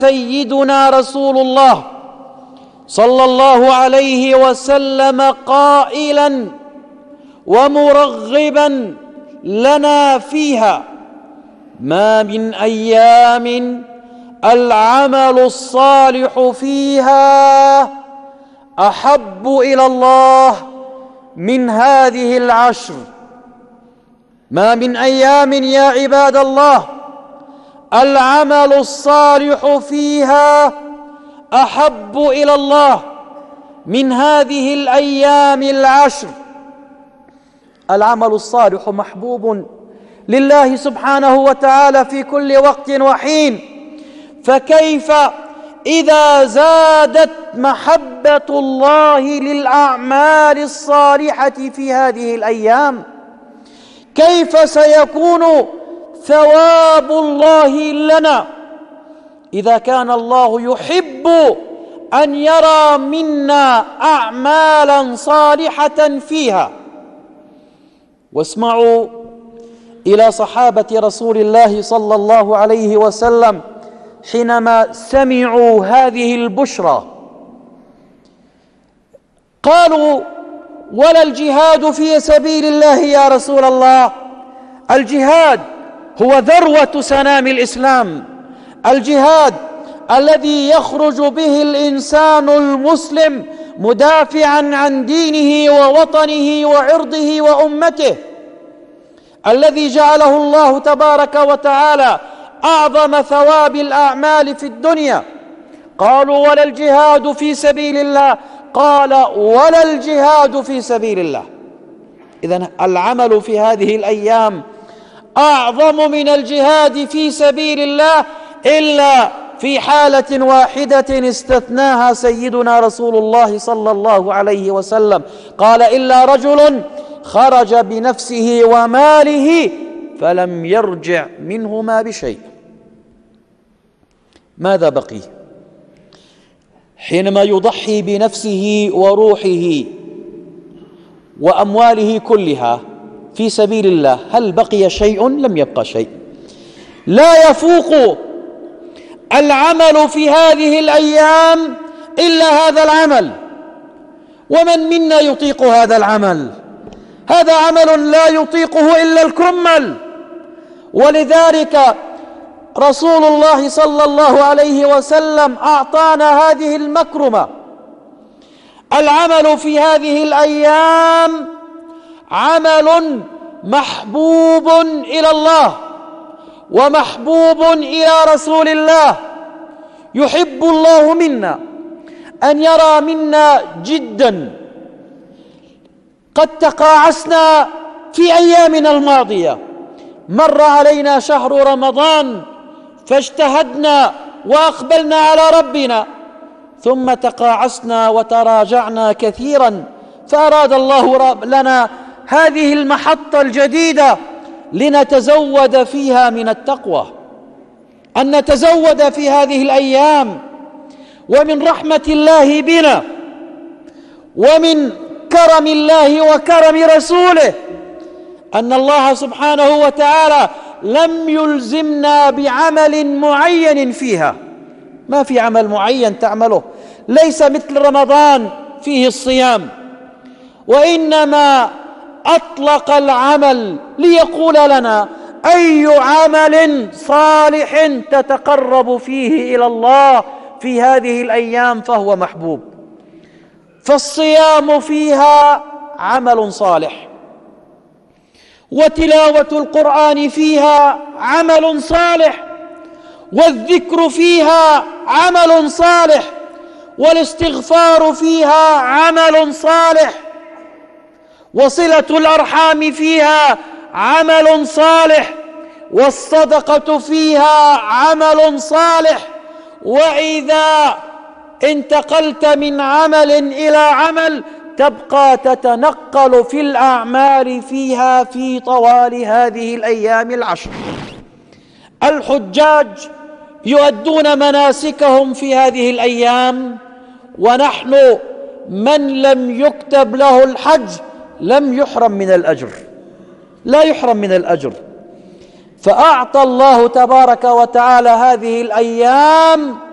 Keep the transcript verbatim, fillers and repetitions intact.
سيدنا رسول الله صلى الله عليه وسلم قائلا ومرغبا لنا فيها: ما من أيام العمل الصالح فيها أحب إلى الله من هذه العشر. ما من أيام يا عباد الله العمل الصالح فيها أحب إلى الله من هذه الأيام العشر. العمل الصالح محبوب لله سبحانه وتعالى في كل وقت وحين، فكيف إذا زادت محبة الله للأعمال الصالحة في هذه الأيام؟ كيف سيكون ثواب الله لنا إذا كان الله يحب أن يرى منا أعمالا صالحة فيها؟ واسمعوا إلى صحابة رسول الله صلى الله عليه وسلم حينما سمعوا هذه البشرى قالوا: ولا الجهاد في سبيل الله يا رسول الله؟ الجهاد هو ذروة سنام الإسلام، الجهاد الذي يخرج به الإنسان المسلم مدافعا عن دينه ووطنه وعرضه وأمته، الذي جعله الله تبارك وتعالى أعظم ثواب الأعمال في الدنيا. قالوا: ولا الجهاد في سبيل الله؟ قال: ولا الجهاد في سبيل الله. إذن العمل في هذه الأيام أعظم من الجهاد في سبيل الله، إلا في حالة واحدة استثناها سيدنا رسول الله صلى الله عليه وسلم، قال: إلا رجل خرج بنفسه وماله فلم يرجع منهما بشيء. ماذا بقي؟ حينما يضحي بنفسه وروحه وأمواله كلها في سبيل الله، هل بقي شيء؟ لم يبقى شيء. لا يفوق العمل في هذه الأيام إلا هذا العمل، ومن منا يطيق هذا العمل؟ هذا عمل لا يطيقه إلا الكمل. ولذلك رسول الله صلى الله عليه وسلم أعطانا هذه المكرمة. العمل في هذه الأيام عمل محبوب إلى الله ومحبوب إلى رسول الله. يحب الله منا أن يرى منا جدا. قد تقاعسنا في أيامنا الماضية، مر علينا شهر رمضان فاجتهدنا وأقبلنا على ربنا، ثم تقاعسنا وتراجعنا كثيرا، فأراد الله لنا هذه المحطة الجديدة لنتزود فيها من التقوى، أن نتزود في هذه الأيام. ومن رحمة الله بنا ومن كرم الله وكرم رسوله أن الله سبحانه وتعالى لم يلزمنا بعمل معين فيها. ما في عمل معين تعمله، ليس مثل رمضان فيه الصيام، وإنما أطلق العمل ليقول لنا أي عمل صالح تتقرب فيه إلى الله في هذه الأيام فهو محبوب. فالصيام فيها عمل صالح، وتلاوة القرآن فيها عمل صالح، والذكر فيها عمل صالح، والاستغفار فيها عمل صالح، وصلة الأرحام فيها عمل صالح، والصدقة فيها عمل صالح. وإذا انتقلت من عمل إلى عمل تبقى تتنقل في الأعمال فيها في طوال هذه الأيام العشر. الحجاج يؤدون مناسكهم في هذه الأيام، ونحن من لم يكتب له الحج لم يحرم من الأجر، لا يحرم من الأجر. فأعطى الله تبارك وتعالى هذه الأيام